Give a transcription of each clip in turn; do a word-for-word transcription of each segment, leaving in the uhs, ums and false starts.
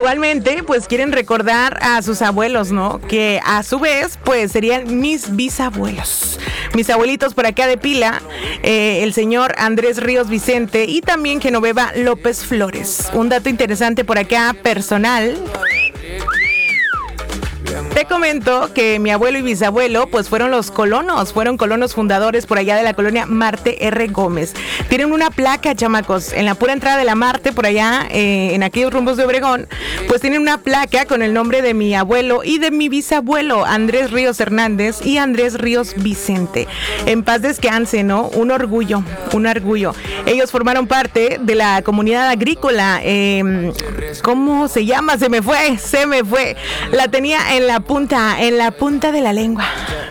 igualmente, pues quieren recordar a sus abuelos, ¿no? Que a su vez, pues serían mis bisabuelos. Mis abuelitos por acá de Pila, eh, el señor Andrés Ríos Vicente y también Genoveva López Flores. Un dato interesante por acá, personal. Te comento que mi abuelo y bisabuelo pues fueron los colonos, fueron colonos fundadores por allá de la colonia Marte R. Gómez. Tienen una placa, chamacos, en la pura entrada de la Marte, por allá eh, en aquellos rumbos de Obregón, pues tienen una placa con el nombre de mi abuelo y de mi bisabuelo, Andrés Ríos Hernández y Andrés Ríos Vicente. En paz descanse, ¿no? Un orgullo, un orgullo. Ellos formaron parte de la comunidad agrícola, eh, ¿cómo se llama? Se me fue, se me fue. La tenía en la punta, en la punta de la lengua.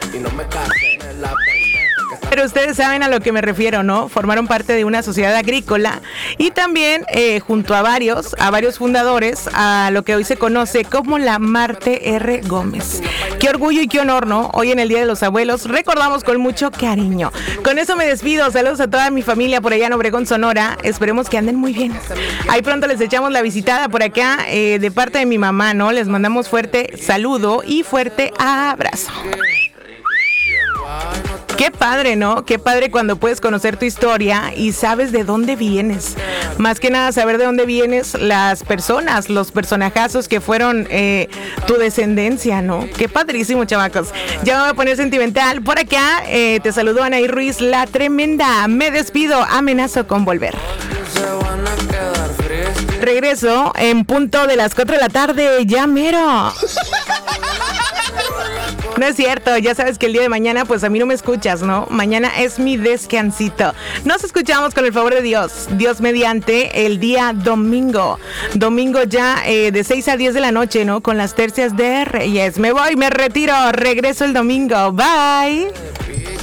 Pero ustedes saben a lo que me refiero, ¿no? Formaron parte de una sociedad agrícola y también eh, junto a varios, a varios fundadores, a lo que hoy se conoce como la Marte R. Gómez. Qué orgullo y qué honor, ¿no? Hoy en el Día de los Abuelos recordamos con mucho cariño. Con eso me despido. Saludos a toda mi familia por allá en Obregón, Sonora. Esperemos que anden muy bien. Ahí pronto les echamos la visitada por acá eh, de parte de mi mamá, ¿no? Les mandamos fuerte saludo y fuerte abrazo. Qué padre, ¿no? Qué padre cuando puedes conocer tu historia y sabes de dónde vienes. Más que nada saber de dónde vienes las personas, los personajazos que fueron eh, tu descendencia, ¿no? Qué padrísimo, chamacos. Ya me voy a poner sentimental. Por acá eh, te saludo Anaí Ruiz, la tremenda. Me despido, amenazo con volver. Regreso en punto de las cuatro de la tarde, ya mero. No es cierto, ya sabes que el día de mañana pues a mí no me escuchas, ¿no? Mañana es mi descansito. Nos escuchamos con el favor de Dios, Dios mediante, el día domingo. Domingo ya eh, de seis a diez de la noche, ¿no? Con las tercias de Reyes. Me voy, me retiro, regreso el domingo. Bye.